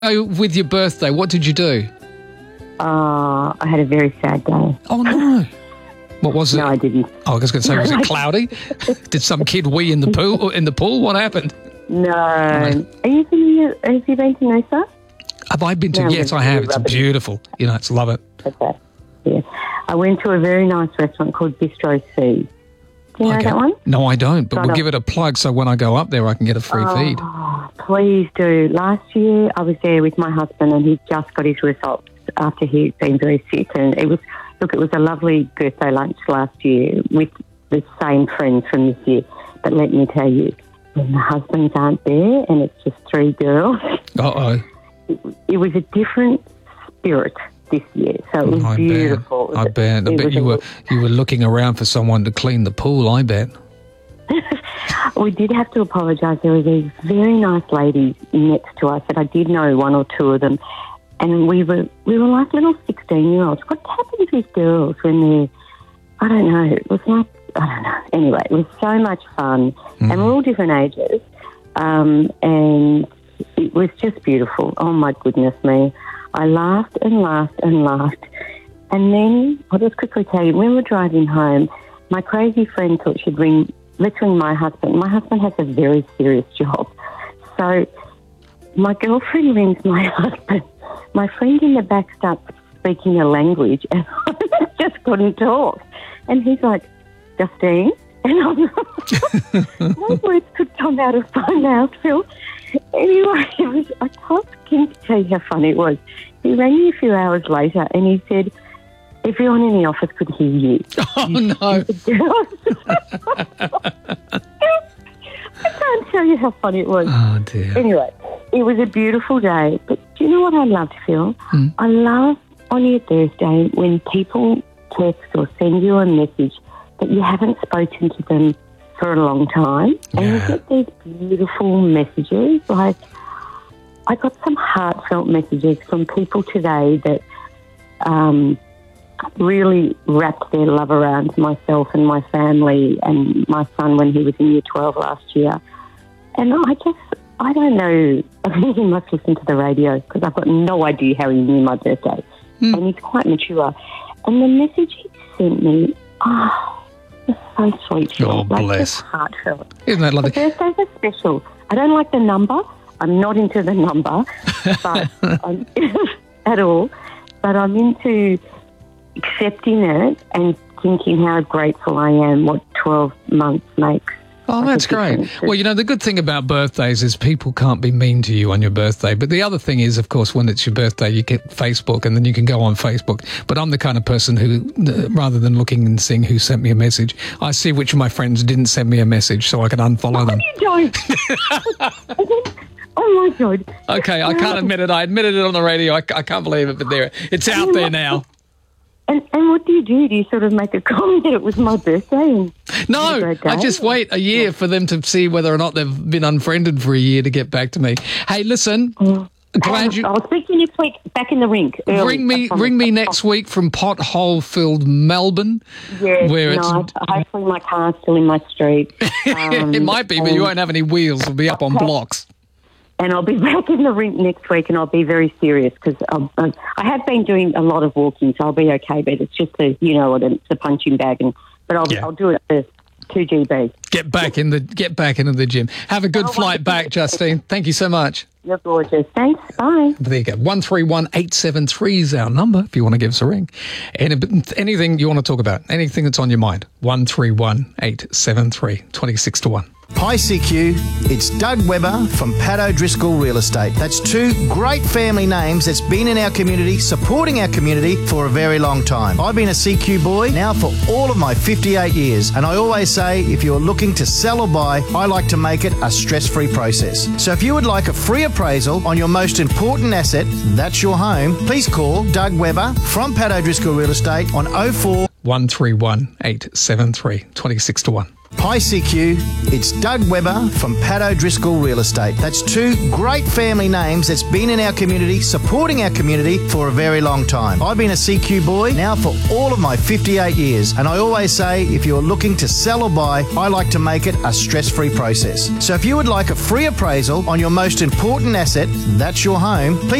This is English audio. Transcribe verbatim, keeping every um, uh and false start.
Oh, with your birthday, what did you do? Uh, I had a very sad day. Oh, no. What was it? No, I didn't. Oh, I was going to say, was it cloudy? Did some kid wee in the pool? In the pool? What happened? No. Are you familiar? Have you been to Noosa? Have I been to? No, yes, I have. It's rubbish. beautiful. You know, it's love it. Okay. Yeah. I went to a very nice restaurant called Bistro C. Do you know Okay. that one? No, I don't, but Right we'll on. give it a plug so when I go up there I can get a free feed. Oh, please do. Last year I was there with my husband and he just got his results after he'd been very sick, and it was, look, it was a lovely birthday lunch last year with the same friends from this year. But let me tell you, when the husbands aren't there and it's just three girls, Uh-oh. it, it was a different spirit this year. So it was I beautiful. bet. I bet. I It bet was you a- were you were looking around for someone to clean the pool, I bet. We did have to apologise. There were these very nice ladies next to us, and I did know one or two of them. And we were we were like little sixteen-year-olds. What happens with girls when they're, I don't know, it was like, I don't know. Anyway, it was so much fun. Mm. And we're all different ages. Um, and it was just beautiful. Oh, my goodness me. I laughed and laughed and laughed. And then, I'll just quickly tell you, when we were driving home, my crazy friend thought she'd ring, let's ring my husband. My husband has a very serious job. So my girlfriend rings my husband. My friend in the back starts speaking a language and I just couldn't talk. And he's like, Justine? And I'm like, no words could come out of my mouth, Phil. Anyway, it was, I can't begin to tell you how funny it was. He rang me a few hours later and he said, everyone in the office could hear you. Oh, no. I can't tell you how funny it was. Oh, dear. Anyway, it was a beautiful day. But do you know what I loved, Phil? Hmm. I love on your birthday when people text or send you a message that you haven't spoken to them for a long time. And Yeah. you get these beautiful messages. Like, I got some heartfelt messages from people today that um, really wrapped their love around myself and my family and my son when he was in year twelve last year. And I just, I don't know, I think he must listen to the radio because I've got no idea how he knew my birthday. Hmm. And he's quite mature. And the message he sent me, oh, it was so sweet. Phil. Oh, like, bless. just heartfelt. Isn't that The lovely? birthdays are special. I don't like the number. I'm not into the number, but I'm, at all. But I'm into accepting it and thinking how grateful I am what twelve months makes. Oh, that's great. Well, you know, the good thing about birthdays is people can't be mean to you on your birthday. But the other thing is, of course, when it's your birthday, you get Facebook and then you can go on Facebook. But I'm the kind of person who, uh, rather than looking and seeing who sent me a message, I see which of my friends didn't send me a message so I can unfollow them. You don't. Oh, my God. Okay, I can't admit it. I admitted it on the radio. I, I can't believe it, but there, it's out there now. And, and what do you do? Do you sort of make a comment that it was my birthday? And No, great day? I just wait a year for them to see whether or not they've been unfriended for a year to get back to me. Hey, listen, glad you... I'll speak to you next week back in the rink. Early, Ring me, I promise. ring me next week from pothole-filled Melbourne. Yes, where it's nice. Hopefully my car's still in my street. Um, it might be, but you and- won't have any wheels. It'll be up on blocks. And I'll be back in the rink next week, and I'll be very serious because I have been doing a lot of walking, so I'll be okay. But it's just the, you know what, it's a punching bag, and but I'll Yeah. I'll do it for two G B. Get back in the get back into the gym. Have a good Oh, flight back, Justine. Thank you so much. You're gorgeous. Thanks. Bye. There you go. One three one eight seven three is our number if you want to give us a ring. Any, anything you want to talk about, anything that's on your mind. One three one eight seven three twenty six to one. Hi C Q, it's Doug Webber from Pat O'Driscoll Real Estate. That's two great family names that's been in our community, supporting our community for a very long time. I've been a C Q boy now for all of my fifty-eight years, and I always say if you're looking to sell or buy, I like to make it a stress-free process. So if you would like a free appraisal on your most important asset, that's your home, please call Doug Webber from Pat O'Driscoll Real Estate on oh four One three one eight seven three twenty six to one. Hi C Q, it's Doug Webber from Pat O'Driscoll Real Estate. That's two great family names that's been in our community, supporting our community for a very long time. I've been a C Q boy now for all of my fifty-eight years, and I always say if you're looking to sell or buy, I like to make it a stress-free process. So if you would like a free appraisal on your most important asset, that's your home, please